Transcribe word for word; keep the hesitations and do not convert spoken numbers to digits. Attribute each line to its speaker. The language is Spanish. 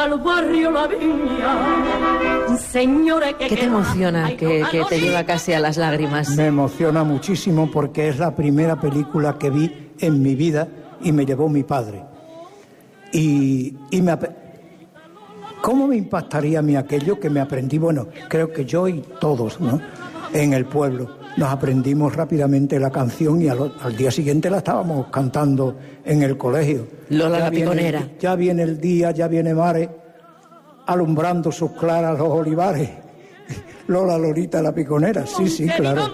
Speaker 1: al barrio La Viña. Señores, que
Speaker 2: ¿Qué te emociona, que, que te lleva casi a las lágrimas?
Speaker 3: Me emociona muchísimo porque es la primera película que vi en mi vida y me llevó mi padre. Y, y me... ¿Cómo me impactaría a mí aquello que me aprendí? Bueno, creo que yo y todos, ¿no?, en el pueblo nos aprendimos rápidamente la canción y al, al día siguiente la estábamos cantando en el colegio.
Speaker 2: Lola
Speaker 3: ya
Speaker 2: la Piconera.
Speaker 3: Viene, ya viene el día, ya viene Mare, alumbrando sus claras los olivares. Lola Lolita la Piconera, sí, sí, claro.